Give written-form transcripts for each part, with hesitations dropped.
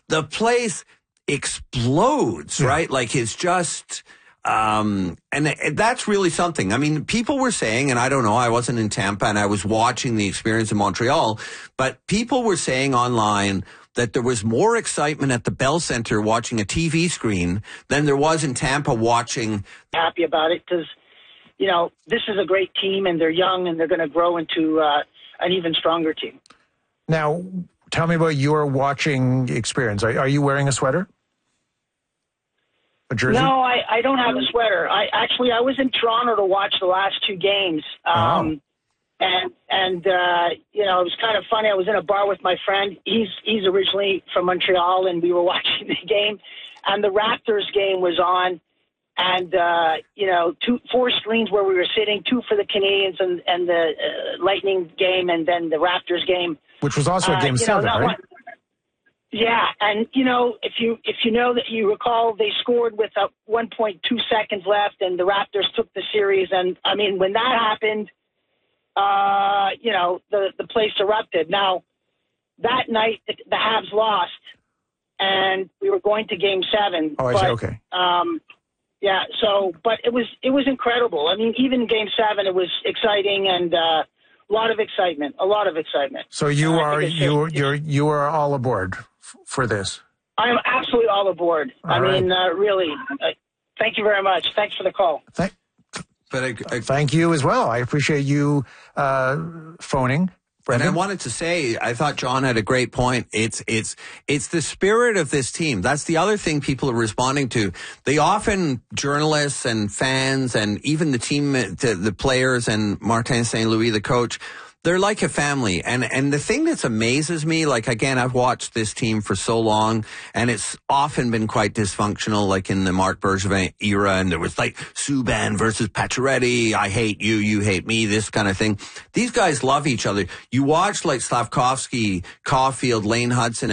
the place explodes, right? Like it's just, and that's really something. I mean, people were saying, and I don't know, I wasn't in Tampa and I was watching the experience in Montreal, but people were saying online that there was more excitement at the Bell Center watching a TV screen than there was in Tampa watching. Happy about it because, this is a great team and they're young and they're going to grow into an even stronger team. Now, tell me about your watching experience. Are you wearing a sweater? A jersey? No, I don't have a sweater. I was in Toronto to watch the last two games. And it was kind of funny. I was in a bar with my friend. He's originally from Montreal, and we were watching the game. And the Raptors game was on. And, 4 screens where we were sitting, 2 for the Canadians and the Lightning game, and then the Raptors game. Which was also a Game 7, right? Yeah, and if you recall, they scored with 1.2 seconds left, and the Raptors took the series. And I mean, when that happened, the place erupted. Now, that night the Habs lost, and we were going to Game 7. Oh, I see. Okay. Yeah. So, but it was incredible. I mean, even Game 7, it was exciting and. A lot of excitement. So you are all aboard for this. I am absolutely all aboard. Really. Thank you very much. Thanks for the call. Thank you as well. I appreciate you phoning. Brendan? And I wanted to say, I thought John had a great point. It's the spirit of this team. That's the other thing people are responding to. They often, journalists and fans and even the team, the players and Martin St. Louis, the coach, they're like a family. And the thing that amazes me, like, again, I've watched this team for so long, and it's often been quite dysfunctional, like in the Marc Bergevin era, and there was like Subban versus Pacioretty, I hate you, you hate me, this kind of thing. These guys love each other. You watch like Slavkovsky, Caulfield, Lane Hudson,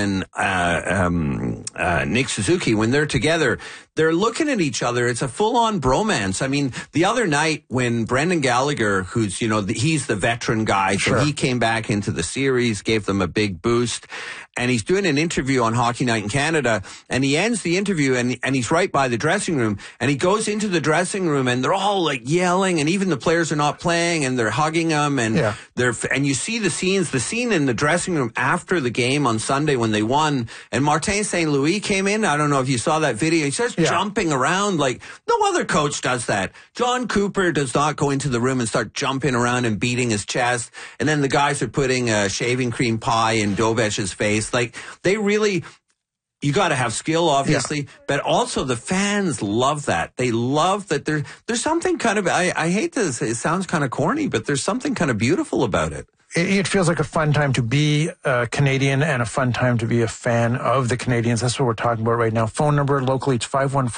and Nick Suzuki, when they're together, they're looking at each other. It's a full-on bromance. I mean, the other night when Brendan Gallagher, who's, he's the veteran guy, so he came back into the series, gave them a big boost, and he's doing an interview on Hockey Night in Canada, and he ends the interview, and he's right by the dressing room, and he goes into the dressing room, and they're all like yelling, and even the players are not playing, and they're hugging him, and and you see the scene in the dressing room after the game on Sunday when they won, and Martin St. Louis came in. I don't know if you saw that video. He starts jumping around like no other coach does that. John Cooper does not go into the room and start jumping around and beating his chest, and then the guys are putting a shaving cream pie in Dobesh's face. Like, they really, you got to have skill, obviously, but also the fans love that. They love that there's something kind of, I hate this, it sounds kind of corny, but there's something kind of beautiful about it. It feels like a fun time to be a Canadian and a fun time to be a fan of the Canadians. That's what we're talking about right now. Phone number locally, it's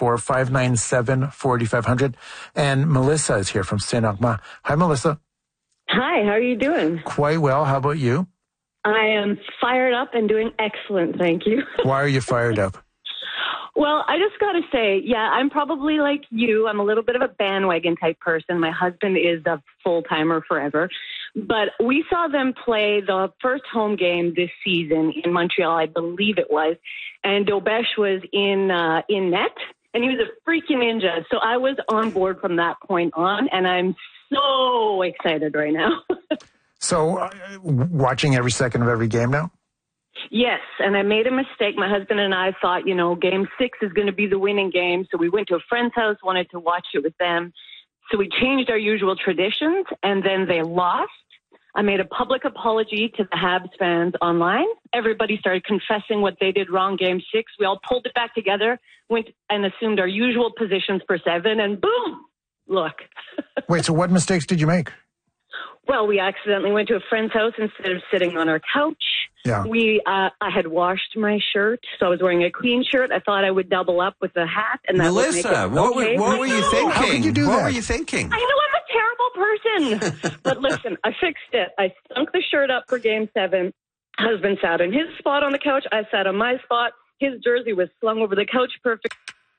514-597-4500. And Melissa is here from Saint-Armand. Hi, Melissa. Hi, how are you doing? Quite well. How about you? I am fired up and doing excellent, thank you. Why are you fired up? Well, I just got to say, I'm probably like you. I'm a little bit of a bandwagon type person. My husband is a full-timer forever. But we saw them play the first home game this season in Montreal, I believe it was, and Dobesh was in net, and he was a freaking ninja. So I was on board from that point on, and I'm so excited right now. So watching every second of every game now? Yes, and I made a mistake. My husband and I thought, Game 6 is going to be the winning game, so we went to a friend's house, wanted to watch it with them. So we changed our usual traditions, and then they lost. I made a public apology to the Habs fans online. Everybody started confessing what they did wrong Game 6. We all pulled it back together, went and assumed our usual positions for 7, and boom, look. Wait, so what mistakes did you make? Well, we accidentally went to a friend's house instead of sitting on our couch. Yeah. I had washed my shirt, so I was wearing a clean shirt. I thought I would double up with a hat, and that Melissa, would make it okay. what were you thinking? How could you do that? What were you thinking? I know I'm a terrible person, but listen, I fixed it. I stunk the shirt up for Game 7. Husband sat in his spot on the couch. I sat on my spot. His jersey was slung over the couch perfect.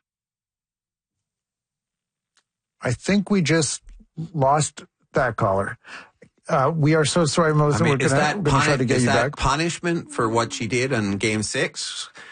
I think we just lost that caller. We are so sorry, Melissa. We're going to try to get you back. Is that punishment for what she did in Game 6?